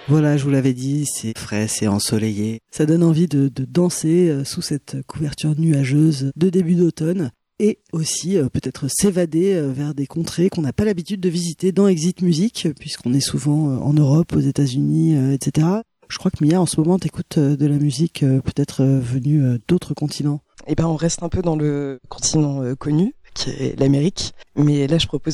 Voilà, je vous l'avais dit, c'est frais, c'est ensoleillé. Ça donne envie de danser sous cette couverture nuageuse de début d'automne. Et aussi peut-être s'évader vers des contrées qu'on n'a pas l'habitude de visiter dans Exit Music, puisqu'on est souvent en Europe, aux États-Unis, etc. Je crois que Mia, en ce moment, t'écoutes de la musique peut-être venue d'autres continents. Eh ben, on reste un peu dans le continent connu, qui est l'Amérique. Mais là, je propose